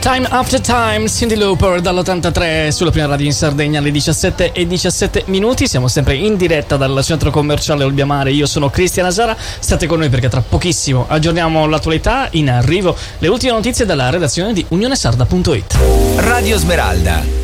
Time After Time, Cyndi Lauper dall'83 sulla prima radio in Sardegna alle 17:17. Siamo sempre in diretta dal centro commerciale Olbiamare. Io sono Cristian Asara, state con noi perché tra pochissimo aggiorniamo l'attualità. In arrivo le ultime notizie dalla redazione di unionesarda.it. Radio Smeralda.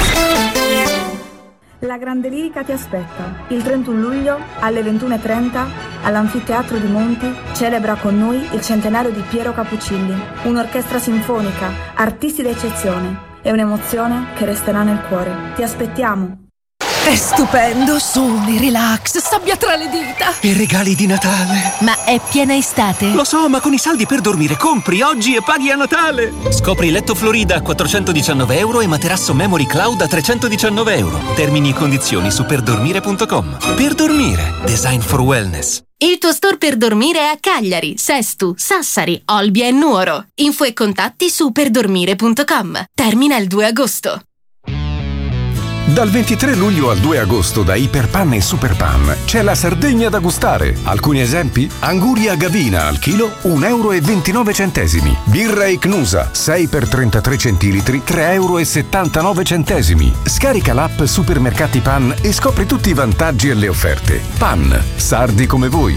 La Grande Lirica ti aspetta. Il 31 luglio alle 21:30 all'Anfiteatro di Monti celebra con noi il centenario di Piero Capuccilli. Un'orchestra sinfonica, artisti d'eccezione e un'emozione che resterà nel cuore. Ti aspettiamo. È stupendo, sole, relax, sabbia tra le dita. E regali di Natale. Ma è piena estate. Lo so, ma con i saldi per dormire compri oggi e paghi a Natale. Scopri letto Florida a €419 e materasso Memory Cloud a €319. Termini e condizioni su perdormire.com. Per dormire, design for wellness. Il tuo store per dormire è a Cagliari, Sestu, Sassari, Olbia e Nuoro. Info e contatti su perdormire.com. Termina il 2 agosto. Dal 23 luglio al 2 agosto da Iperpan e Superpan c'è la Sardegna da gustare. Alcuni esempi? Anguria Gavina al chilo €1,29. Birra Icnusa 6 per 33 centilitri €3,79. Scarica l'app Supermercati Pan e scopri tutti i vantaggi e le offerte. Pan, sardi come voi.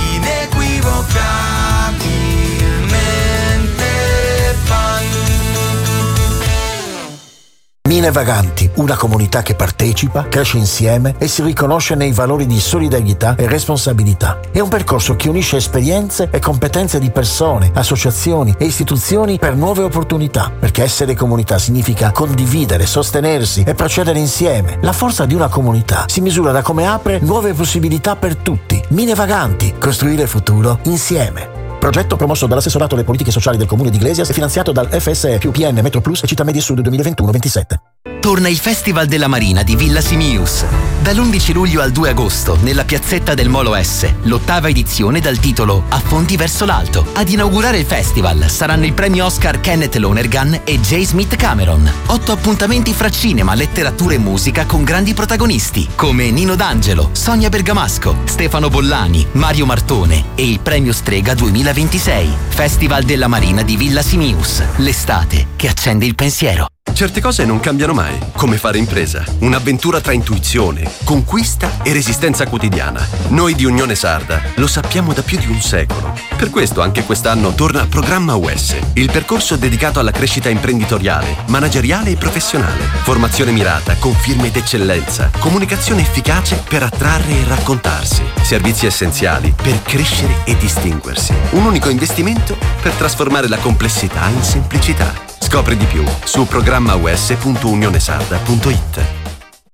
Mine Vaganti, una comunità che partecipa, cresce insieme e si riconosce nei valori di solidarietà e responsabilità. È un percorso che unisce esperienze e competenze di persone, associazioni e istituzioni per nuove opportunità, perché essere comunità significa condividere, sostenersi e procedere insieme. La forza di una comunità si misura da come apre nuove possibilità per tutti. Mine Vaganti, costruire il futuro insieme. Progetto promosso dall'assessorato alle politiche sociali del comune di Iglesias e finanziato dal FSE più PN Metro Plus e Città Media Sud 2021-27. Torna il Festival della Marina di Villa Simius. Dall'11 luglio al 2 agosto, nella piazzetta del Molo S, l'8ª edizione dal titolo Affondi verso l'alto. Ad inaugurare il festival saranno il premio Oscar Kenneth Lonergan e J. Smith Cameron. 8 appuntamenti fra cinema, letteratura e musica con grandi protagonisti come Nino D'Angelo, Sonia Bergamasco, Stefano Bollani, Mario Martone e il premio Strega 2026. Festival della Marina di Villa Simius. L'estate che accende il pensiero. Certe cose non cambiano mai, come fare impresa. Un'avventura tra intuizione, conquista e resistenza quotidiana. Noi di Unione Sarda lo sappiamo da più di un secolo. Per questo anche quest'anno torna Programma US, il percorso dedicato alla crescita imprenditoriale, manageriale e professionale. Formazione mirata, con firme d'eccellenza, comunicazione efficace per attrarre e raccontarsi, servizi essenziali per crescere e distinguersi. Un unico investimento per trasformare la complessità in semplicità. Scopri di più su programmaus.unionesarda.it.